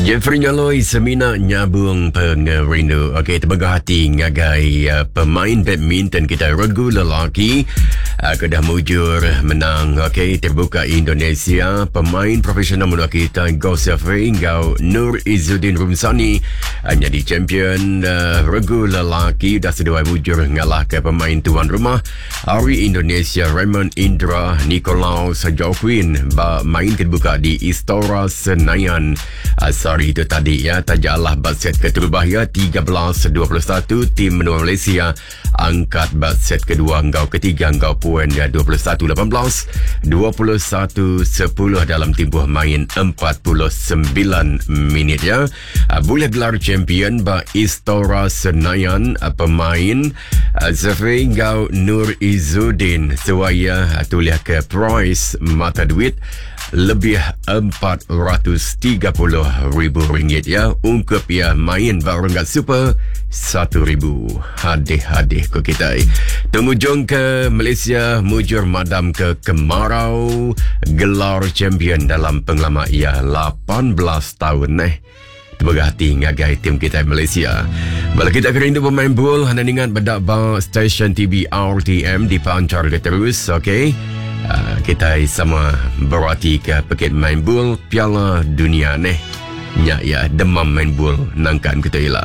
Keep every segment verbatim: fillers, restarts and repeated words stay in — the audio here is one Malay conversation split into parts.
Jeffrey Nyaloi semina nyabung pengerindu. Okey, terbegah hati ngagai uh, pemain badminton kita regu lelaki uh, kedah mujur menang. Okey, terbuka Indonesia. Pemain profesional muda kita Go Jeffrey Ngau Nur Izzuddin Rumsani uh, jadi champion uh, regu lelaki. Dah sedua mujur ngalah ke pemain tuan rumah Ari Indonesia Raymond Indra Nikolaus Joaquin ba main terbuka di Istora Senayan. Uh, Sorry itu tadi ya, tajalah batset keterubah ya tiga belas dua puluh satu tim menua Malaysia angkat batset kedua engkau ketiga engkau puan ya dua puluh satu lapan belas dua puluh satu sepuluh dalam tempoh main empat puluh sembilan minit ya. Uh, boleh gelar champion ba Istora Senayan uh, pemain uh, Zafri engkau Nur Izzuddin sewaya uh, tulis ke prize mata duit lebih empat ratus tiga puluh ribu ringgit ya. Ungkup ya main barangkat super satu ribu. Hadih-hadih ke kita. Temujung ke Malaysia mujur madam ke kemarau gelar champion dalam penglama ia lapan belas tahun eh. Terbegah hati ngagai tim kita Malaysia. Bala kita kerindu pemain bol hanya ingat bedak ba stesen T V R T M dipancar ke terus, okey. Uh, kita sama berhati ke paket main bul Piala Dunia neh. Ya ya demam main bul nangkan kita elak.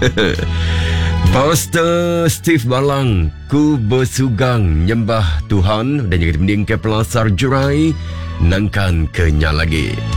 Pastor Steve Balang ku bersugang nyembah Tuhan dan juga mending ke pelasar jurai nangkan kenya lagi.